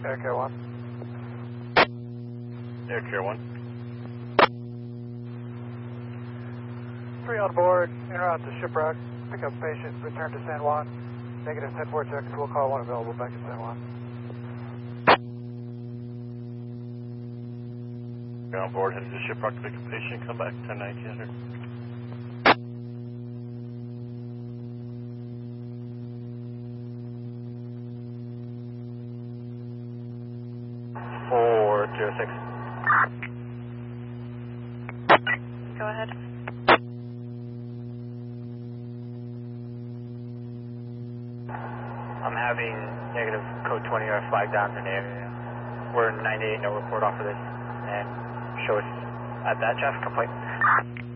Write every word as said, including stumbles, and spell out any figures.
Air Care one. Air Care one. Three on board, en route to Shipwreck. Pick up patient, return to San Juan. Negative ten four checks, we'll call one available back in San Juan. You're on board, headed to Shipwreck to pick up patient, come back ten nineteen hundred. four zero six. Go ahead. I'm having negative code twenty or flag down in the area. We're ninety-eight, no report off of this. And show us at that traffic complaint.